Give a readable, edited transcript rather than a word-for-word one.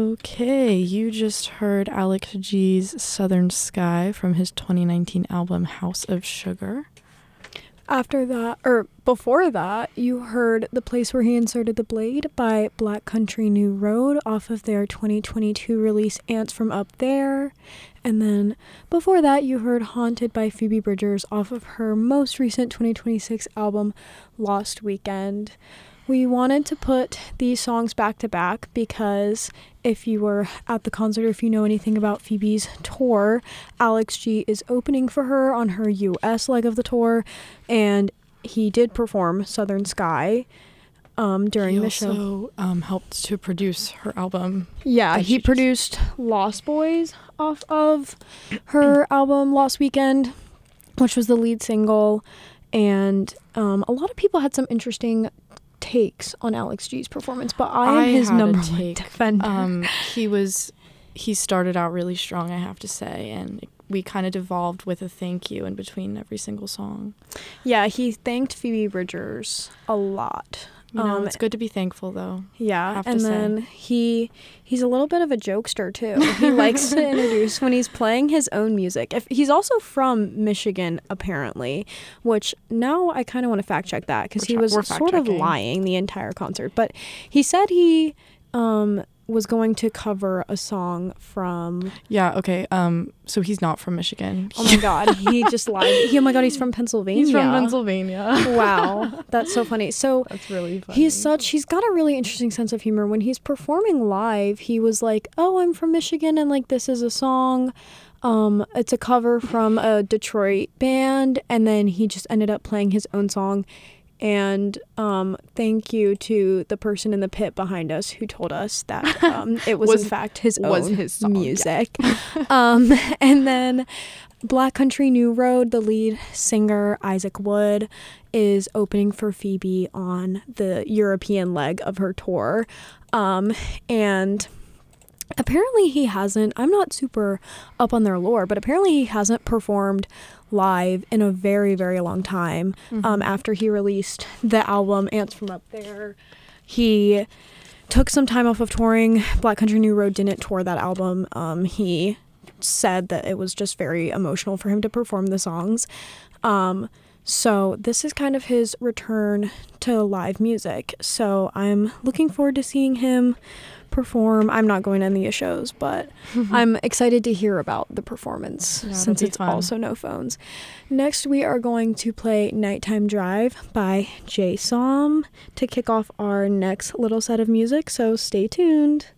Okay, you just heard Alex G's Southern Sky from his 2019 album House of Sugar. After that, or before that, you heard The Place Where He Inserted the Blade by Black Country New Road off of their 2022 release Ants From Up There. And then before that, you heard Haunted by Phoebe Bridgers off of her most recent 2026 album Lost Weekend. We wanted to put these songs back to back because if you were at the concert or if you know anything about Phoebe's tour, Alex G is opening for her on her US leg of the tour, and he did perform Southern Sky during the show. He also helped to produce her album. Yeah, he produced Lost Boys off of her album Lost Weekend, which was the lead single, and a lot of people had some interesting takes on Alex G's performance, but I am his number one defender. He started out really strong, I have to say, and we kind of devolved with a thank you in between every single song. Yeah, he thanked Phoebe Bridgers a lot. It's good to be thankful, though. Yeah, and then he's a little bit of a jokester, too. He likes to introduce when he's playing his own music. He's also from Michigan, apparently, which now I kind of want to fact check that because he was sort of lying the entire concert. But he said he was going to cover a song from... Yeah, okay. So he's not from Michigan. Oh my God, he just lied. Oh my God, he's from Pennsylvania. He's from Pennsylvania. Wow, that's so funny. So that's really funny. He's got a really interesting sense of humor. When he's performing live, he was like, oh, I'm from Michigan, and like this is a song. It's a cover from a Detroit band, and then he just ended up playing his own song. And thank you to the person in the pit behind us who told us that it was in fact his song, music. Yeah. And then Black Country New Road, the lead singer Isaac Wood is opening for Phoebe on the European leg of her tour. And apparently he hasn't, I'm not super up on their lore, but apparently he hasn't performed live in a very, very long time. After he released the album Ants From Up There, he took some time off of touring. Black Country New Road didn't tour that album. He said that it was just very emotional for him to perform the songs. So this is kind of his return to live music. So I'm looking forward to seeing him perform. I'm not going to any of the shows, but I'm excited to hear about the performance since it's fun. Also No Phones. Next, we are going to play Nighttime Drive by Jay Som to kick off our next little set of music, so stay tuned.